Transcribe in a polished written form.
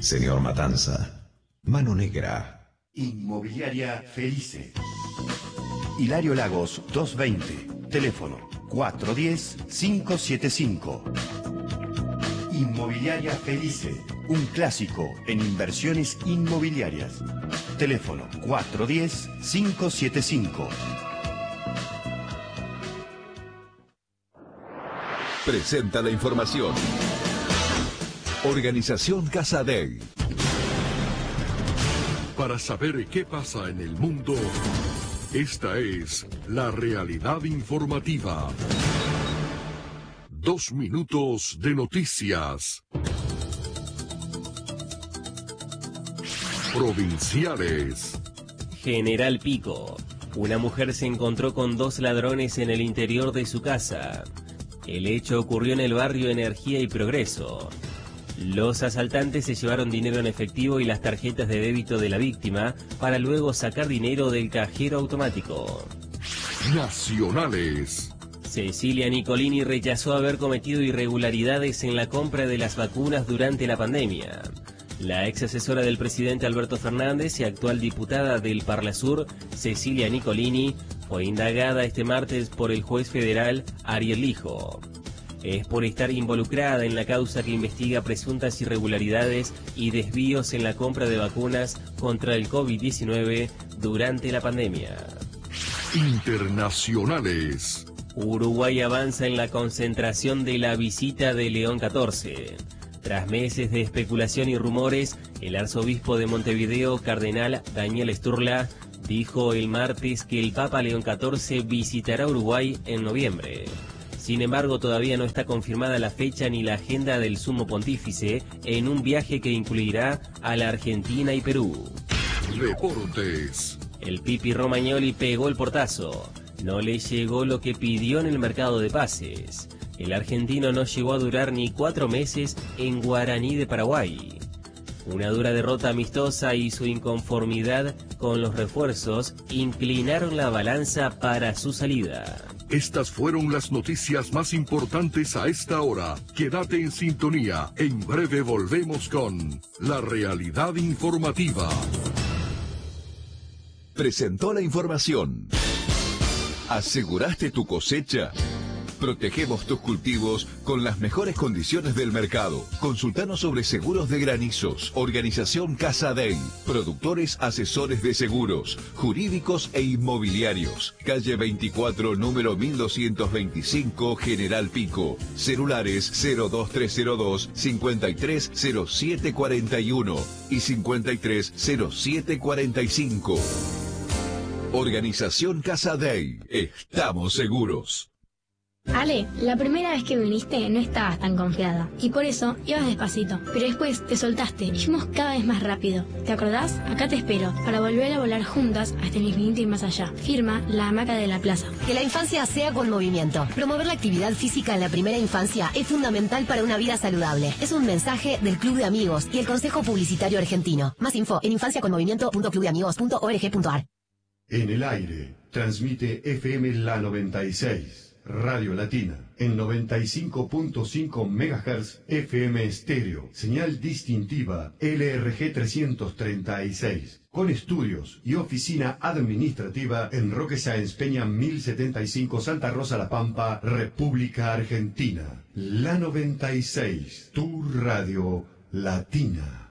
Señor Matanza, mano negra. Inmobiliaria Felice. Hilario Lagos 220, teléfono 410-575. Inmobiliaria Felice, un clásico en inversiones inmobiliarias. Teléfono 410-575. Presenta la información. Organización Casadei. Para saber qué pasa en el mundo, esta es la realidad informativa. 2 minutos de noticias. Provinciales. General Pico. Una mujer se encontró con 2 ladrones en el interior de su casa. El hecho ocurrió en el barrio Energía y Progreso. Los asaltantes se llevaron dinero en efectivo y las tarjetas de débito de la víctima para luego sacar dinero del cajero automático. Nacionales. Cecilia Nicolini rechazó haber cometido irregularidades en la compra de las vacunas durante la pandemia. La ex asesora del presidente Alberto Fernández y actual diputada del Parlasur, Cecilia Nicolini, fue indagada este martes por el juez federal Ariel Lijo. Es por estar involucrada en la causa que investiga presuntas irregularidades y desvíos en la compra de vacunas contra el COVID-19 durante la pandemia. Internacionales. Uruguay avanza en la concentración de la visita de León XIV. Tras meses de especulación y rumores, el arzobispo de Montevideo, cardenal Daniel Sturla, dijo el martes que el Papa León XIV visitará Uruguay en noviembre. Sin embargo, todavía no está confirmada la fecha ni la agenda del sumo pontífice en un viaje que incluirá a la Argentina y Perú. Deportes. El Pipi Romagnoli pegó el portazo. No le llegó lo que pidió en el mercado de pases. El argentino no llegó a durar ni 4 meses en Guaraní de Paraguay. Una dura derrota amistosa y su inconformidad con los refuerzos inclinaron la balanza para su salida. Estas fueron las noticias más importantes a esta hora. Quédate en sintonía. En breve volvemos con la realidad informativa. Presentó la información. ¿Aseguraste tu cosecha? Protegemos tus cultivos con las mejores condiciones del mercado. Consultanos sobre seguros de granizos. Organización Casadei. Productores asesores de seguros, jurídicos e inmobiliarios. Calle 24, número 1225, General Pico. Celulares 02302 530741 y 530745. Organización Casadei. Estamos seguros. Ale, la primera vez que viniste no estabas tan confiada y por eso ibas despacito, pero después te soltaste y fuimos cada vez más rápido. ¿Te acordás? Acá te espero para volver a volar juntas hasta el infinito y más allá. Firma La Hamaca de la Plaza. Que la infancia sea con movimiento. Promover la actividad física en la primera infancia es fundamental para una vida saludable. Es un mensaje del Club de Amigos y el Consejo Publicitario Argentino. Más info en infanciaconmovimiento.clubdeamigos.org.ar. En el aire, transmite FM La 96. Radio Latina, en 95.5 MHz FM estéreo, señal distintiva LRG 336, con estudios y oficina administrativa en Roque Sáenz Peña 1075 Santa Rosa La Pampa, República Argentina. La 96, tu radio latina.